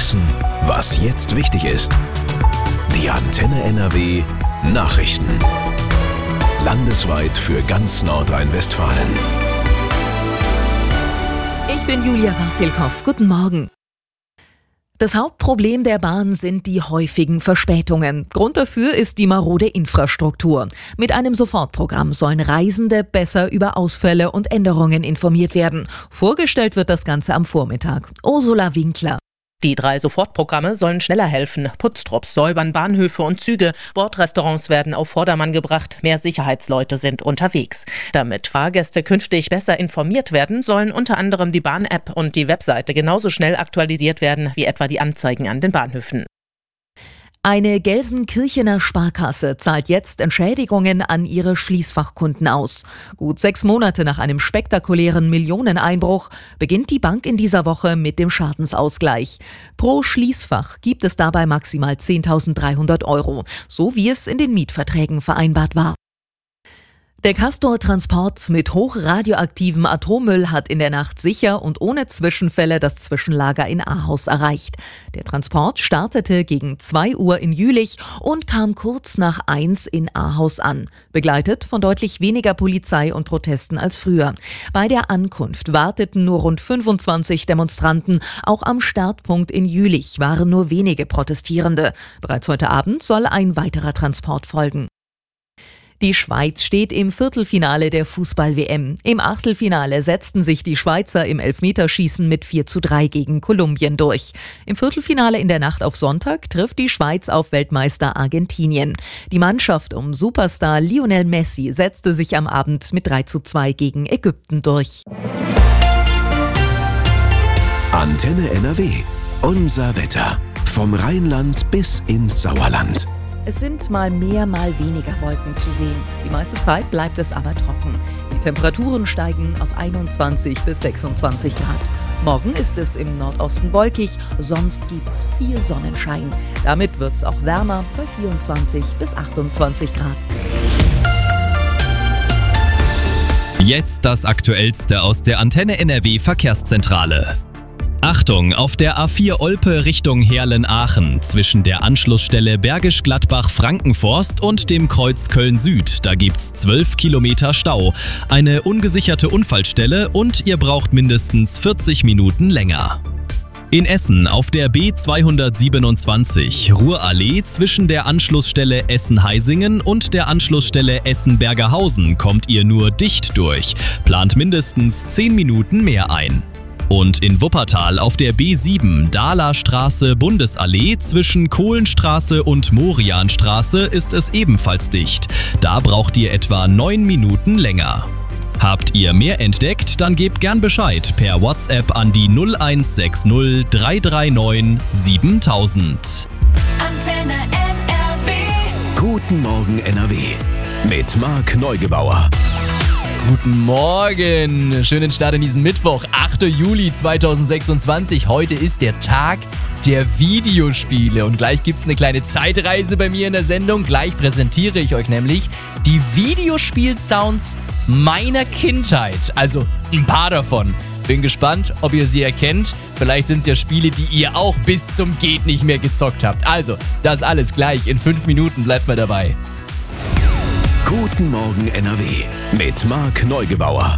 wissen, was jetzt wichtig ist. Die Antenne NRW Nachrichten. Landesweit für ganz Nordrhein-Westfalen. Ich bin Julia Wasilkow. Guten Morgen. Das Hauptproblem der Bahn sind die häufigen Verspätungen. Grund dafür ist die marode Infrastruktur. Mit einem Sofortprogramm sollen Reisende besser über Ausfälle und Änderungen informiert werden. Vorgestellt wird das Ganze am Vormittag. Ursula Winkler. Die 3 Sofortprogramme sollen schneller helfen. Putztrupps säubern Bahnhöfe und Züge. Bordrestaurants werden auf Vordermann gebracht. Mehr Sicherheitsleute sind unterwegs. Damit Fahrgäste künftig besser informiert werden, sollen unter anderem die Bahn-App und die Webseite genauso schnell aktualisiert werden wie etwa die Anzeigen an den Bahnhöfen. Eine Gelsenkirchener Sparkasse zahlt jetzt Entschädigungen an ihre Schließfachkunden aus. Gut 6 Monate nach einem spektakulären Millioneneinbruch beginnt die Bank in dieser Woche mit dem Schadensausgleich. Pro Schließfach gibt es dabei maximal 10.300 €, so wie es in den Mietverträgen vereinbart war. Der Castor-Transport mit hochradioaktivem Atommüll hat in der Nacht sicher und ohne Zwischenfälle das Zwischenlager in Ahaus erreicht. Der Transport startete gegen 2 Uhr in Jülich und kam kurz nach 1 in Ahaus an, begleitet von deutlich weniger Polizei und Protesten als früher. Bei der Ankunft warteten nur rund 25 Demonstranten. Auch am Startpunkt in Jülich waren nur wenige Protestierende. Bereits heute Abend soll ein weiterer Transport folgen. Die Schweiz steht im Viertelfinale der Fußball-WM. Im Achtelfinale setzten sich die Schweizer im Elfmeterschießen mit 4:3 gegen Kolumbien durch. Im Viertelfinale in der Nacht auf Sonntag trifft die Schweiz auf Weltmeister Argentinien. Die Mannschaft um Superstar Lionel Messi setzte sich am Abend mit 3:2 gegen Ägypten durch. Antenne NRW. Unser Wetter. Vom Rheinland bis ins Sauerland. Es sind mal mehr, mal weniger Wolken zu sehen. Die meiste Zeit bleibt es aber trocken. Die Temperaturen steigen auf 21 bis 26 Grad. Morgen ist es im Nordosten wolkig, sonst gibt's viel Sonnenschein. Damit wird's auch wärmer bei 24 bis 28 Grad. Jetzt das Aktuellste aus der Antenne NRW Verkehrszentrale. Achtung, auf der A4 Olpe Richtung Heerlen-Aachen zwischen der Anschlussstelle Bergisch Gladbach-Frankenforst und dem Kreuz Köln-Süd. Da gibt's 12 Kilometer Stau, eine ungesicherte Unfallstelle und ihr braucht mindestens 40 Minuten länger. In Essen auf der B227 Ruhrallee zwischen der Anschlussstelle Essen-Heisingen und der Anschlussstelle Essen-Bergerhausen kommt ihr nur dicht durch. Plant mindestens 10 Minuten mehr ein. Und in Wuppertal auf der B7 Dahler Straße Bundesallee zwischen Kohlenstraße und Morianstraße ist es ebenfalls dicht. Da braucht ihr etwa 9 Minuten länger. Habt ihr mehr entdeckt, dann gebt gern Bescheid per WhatsApp an die 0160 339 7000. Antenne NRW. Guten Morgen NRW. Mit Marc Neugebauer. Guten Morgen, schönen Start in diesen Mittwoch, 8. Juli 2026. Heute ist der Tag der Videospiele und gleich gibt's eine kleine Zeitreise bei mir in der Sendung. Gleich präsentiere ich euch nämlich die Videospiel-Sounds meiner Kindheit, also ein paar davon. Bin gespannt, ob ihr sie erkennt. Vielleicht sind es ja Spiele, die ihr auch bis zum Geht nicht mehr gezockt habt. Also, das alles gleich in 5 Minuten, bleibt mal dabei. Guten Morgen NRW mit Marc Neugebauer.